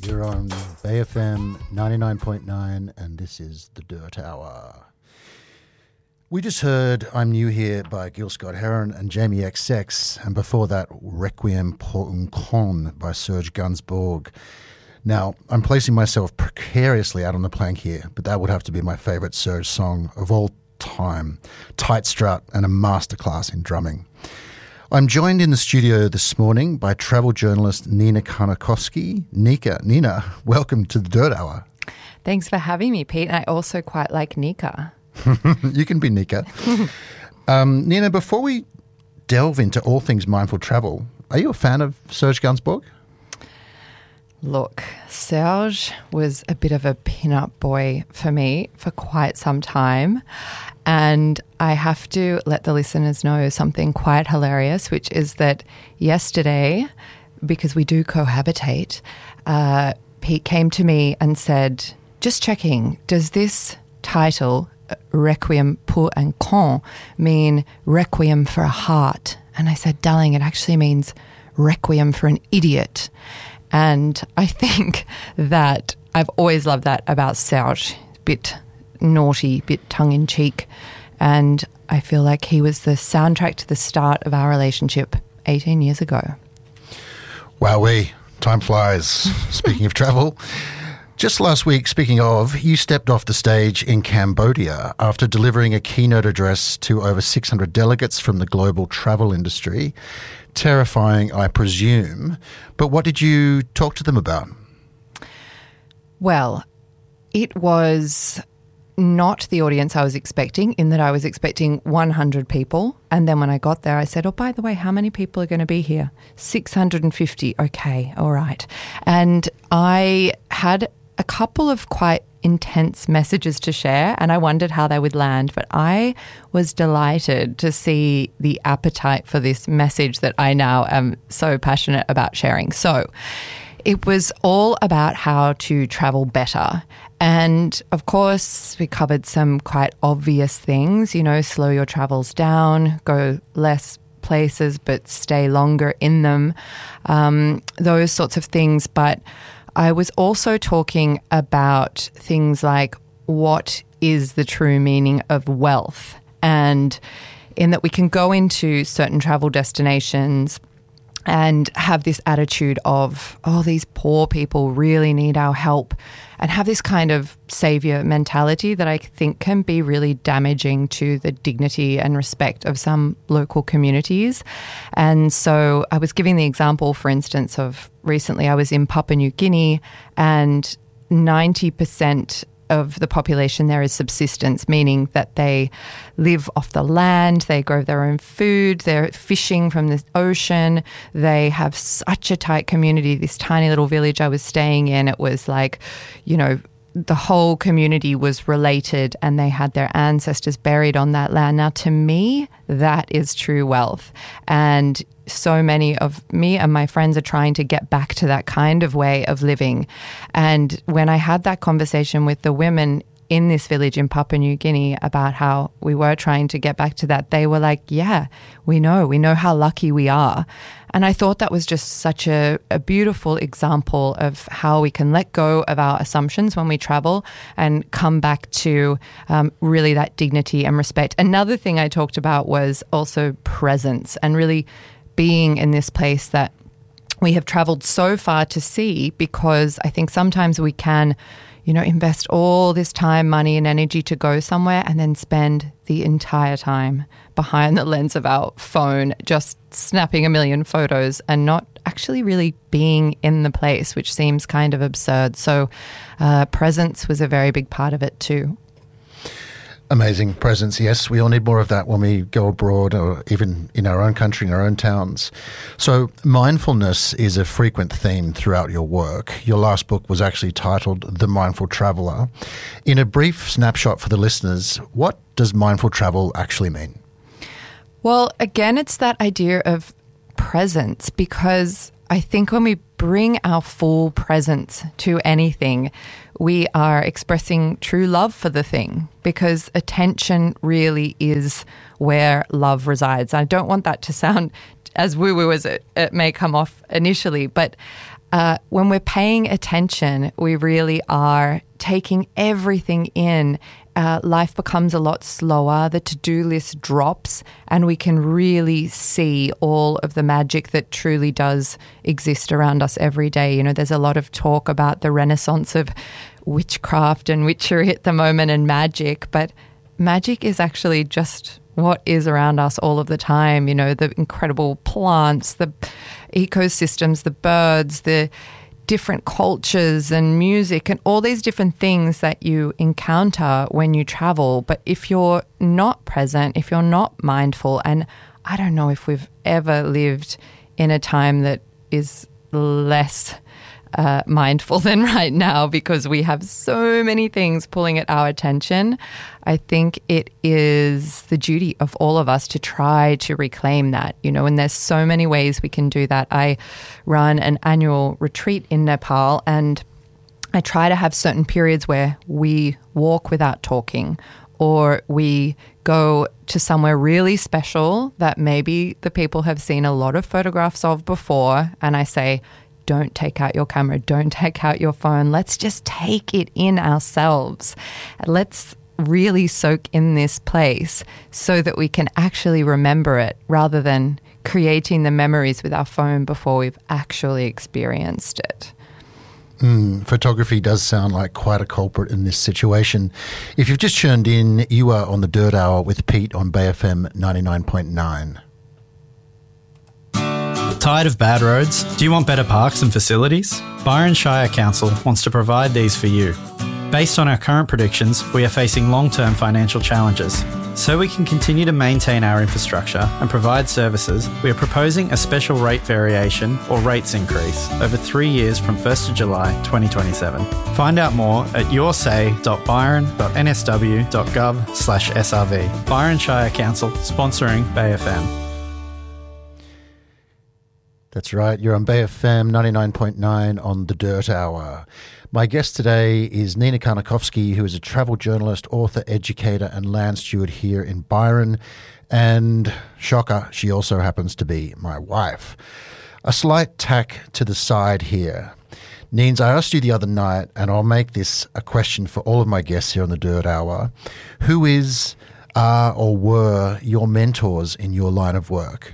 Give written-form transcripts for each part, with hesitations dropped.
You're on Bay FM 99.9 and this is The Dirt Hour. We just heard I'm New Here by Gil Scott-Heron and Jamie XX, and before that Requiem pour un con by Serge Gainsbourg. Now, I'm placing myself precariously out on the plank here, but that would have to be my favourite Serge song of all time. Tight strut and a masterclass in drumming. I'm joined in the studio this morning by travel journalist Nina Karnakovsky. Nina, welcome to the Dirt Hour. Thanks for having me, Pete. I also quite like Nika. You can be Nika. Nina, before we delve into all things mindful travel, are you a fan of Serge Gainsbourg? Look, Serge was a bit of a pin-up boy for me for quite some time. And I have to let the listeners know something quite hilarious, which is that yesterday, because we do cohabitate, Pete came to me and said, just checking, does this title, Requiem pour un con, mean requiem for a heart? And I said, darling, it actually means requiem for an idiot. And I think that I've always loved that about Serge, bit naughty, bit tongue-in-cheek, and I feel like he was the soundtrack to the start of our relationship 18 years ago. Wowee, time flies. Speaking of travel, just last week, speaking of, you stepped off the stage in Cambodia after delivering a keynote address to over 600 delegates from the global travel industry. Terrifying, I presume, but what did you talk to them about? Well, it was not the audience I was expecting, in that I was expecting 100 people. And then when I got there, I said, oh, by the way, how many people are going to be here? 650. Okay, all right. And I had a couple of quite intense messages to share, and I wondered how they would land. But I was delighted to see the appetite for this message that I now am so passionate about sharing. So it was all about how to travel better. And of course, we covered some quite obvious things, slow your travels down, go less places, but stay longer in them, those sorts of things. But I was also talking about things like what is the true meaning of wealth, and in that we can go into certain travel destinations and have this attitude of, oh, these poor people really need our help, and have this kind of savior mentality that I think can be really damaging to the dignity and respect of some local communities. And so I was giving the example, for instance, of recently I was in Papua New Guinea, and 90% of the population there is subsistence, meaning that they live off the land, they grow their own food, they're fishing from the ocean. They have such a tight community. This tiny little village I was staying in, it was like, the whole community was related and they had their ancestors buried on that land. Now, to me, that is true wealth. And so many of me and my friends are trying to get back to that kind of way of living. And when I had that conversation with the women in this village in Papua New Guinea about how we were trying to get back to that, they were like, yeah, we know how lucky we are. And I thought that was just such a beautiful example of how we can let go of our assumptions when we travel and come back to really that dignity and respect. Another thing I talked about was also presence, and really being in this place that we have traveled so far to see, because I think sometimes we can invest all this time, money and energy to go somewhere and then spend the entire time behind the lens of our phone just snapping a million photos and not actually really being in the place, which seems kind of absurd. So presence was a very big part of it too. Amazing presence, yes. We all need more of that when we go abroad, or even in our own country, in our own towns. So mindfulness is a frequent theme throughout your work. Your last book was actually titled The Mindful Traveller. In a brief snapshot for the listeners, what does mindful travel actually mean? Well, again, it's that idea of presence, because I think when we bring our full presence to anything, we are expressing true love for the thing, because attention really is where love resides. I don't want that to sound as woo-woo as it may come off initially. But when we're paying attention, we really are taking everything in. Life becomes a lot slower, the to-do list drops, and we can really see all of the magic that truly does exist around us every day. You know, there's a lot of talk about the renaissance of witchcraft and witchery at the moment and magic, but magic is actually just what is around us all of the time. You know, the incredible plants, the ecosystems, the birds, the different cultures and music and all these different things that you encounter when you travel. But if you're not present, if you're not mindful, and I don't know if we've ever lived in a time that is less mindful than right now, because we have so many things pulling at our attention. I think it is the duty of all of us to try to reclaim that, you know, and there's so many ways we can do that. I run an annual retreat in Nepal, and I try to have certain periods where we walk without talking, or we go to somewhere really special that maybe the people have seen a lot of photographs of before, and I say, don't take out your camera, don't take out your phone. Let's just take it in ourselves. Let's really soak in this place so that we can actually remember it, rather than creating the memories with our phone before we've actually experienced it. Photography does sound like quite a culprit in this situation. If you've just tuned in, you are on the Dirt Hour with Pete on Bay FM 99.9. Tired of bad roads? Do you want better parks and facilities? Byron Shire Council wants to provide these for you. Based on our current predictions, we are facing long-term financial challenges. So we can continue to maintain our infrastructure and provide services, we are proposing a special rate variation or rates increase over 3 years from 1st of July 2027. Find out more at yoursay.byron.nsw.gov/SRV. Byron Shire Council, sponsoring Bay FM. That's right. You're on Bay FM 99.9 on the Dirt Hour. My guest today is Nina Karnakovsky, who is a travel journalist, author, educator, and land steward here in Byron. And shocker, she also happens to be my wife. A slight tack to the side here. Neens, I asked you the other night, and I'll make this a question for all of my guests here on the Dirt Hour. Who is, are, or were your mentors in your line of work?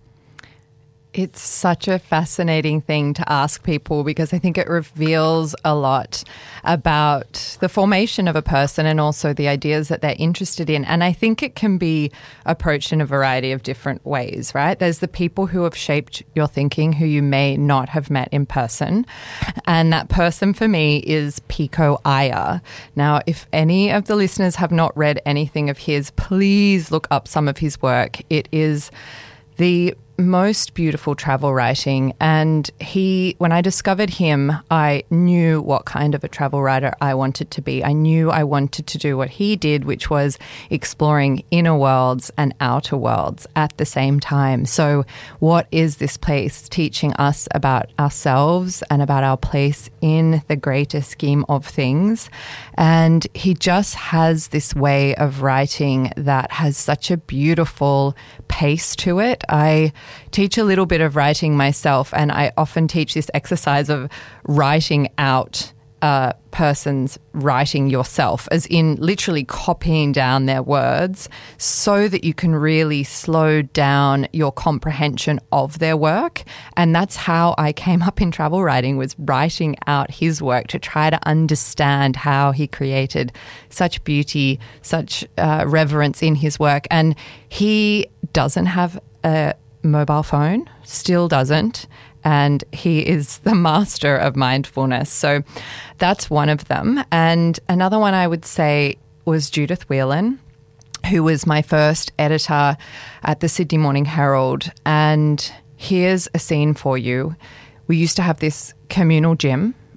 It's such a fascinating thing to ask people, because I think it reveals a lot about the formation of a person and also the ideas that they're interested in. And I think it can be approached in a variety of different ways, right? There's the people who have shaped your thinking who you may not have met in person. And that person for me is Pico Iyer. Now, if any of the listeners have not read anything of his, please look up some of his work. It is the most beautiful travel writing, and when I discovered him, I knew what kind of a travel writer I wanted to be. I knew I wanted to do what he did, which was exploring inner worlds and outer worlds at the same time. So what is this place teaching us about ourselves and about our place in the greater scheme of things? And he just has this way of writing that has such a beautiful pace to it. I teach a little bit of writing myself, and I often teach this exercise of writing out a person's writing yourself, as in literally copying down their words, so that you can really slow down your comprehension of their work. And that's how I came up in travel writing, was writing out his work to try to understand how he created such beauty, such reverence in his work. And he doesn't have a mobile phone, still doesn't, and he is the master of mindfulness. So that's one of them. And another one I would say was Judith Whelan, who was my first editor at the Sydney Morning Herald. And here's a scene for you. We used to have this communal gym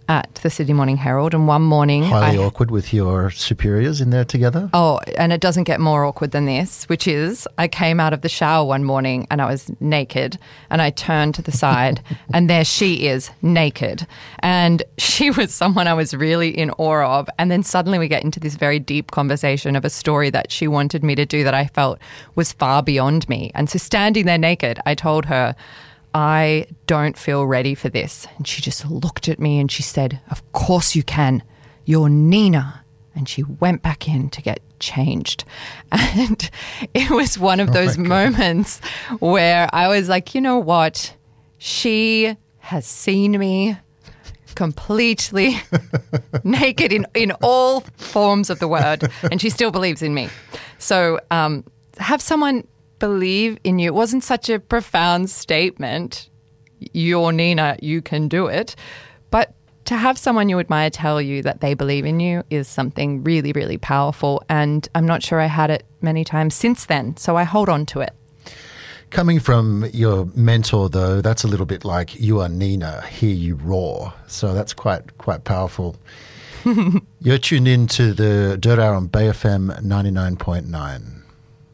at the Sydney Morning Herald, and one morning... Highly awkward with your superiors in there together? Oh, and it doesn't get more awkward than this, which is I came out of the shower one morning and I was naked, and I turned to the side and there she is, naked. And she was someone I was really in awe of. And then suddenly we get into this very deep conversation of a story that she wanted me to do that I felt was far beyond me. And so standing there naked, I told her, I don't feel ready for this. And she just looked at me and she said, of course you can. You're Nina. And she went back in to get changed. And it was one of those moments where I was like, you know what? She has seen me completely naked in all forms of the word, and she still believes in me. So have someone believe in you. It wasn't such a profound statement, you're Nina, you can do it. But to have someone you admire tell you that they believe in you is something really, really powerful. And I'm not sure I had it many times since then. So I hold on to it. Coming from your mentor, though, that's a little bit like you are Nina, hear you roar. So that's quite powerful. You're tuned in to the Dirt Hour on Bay FM 99.9.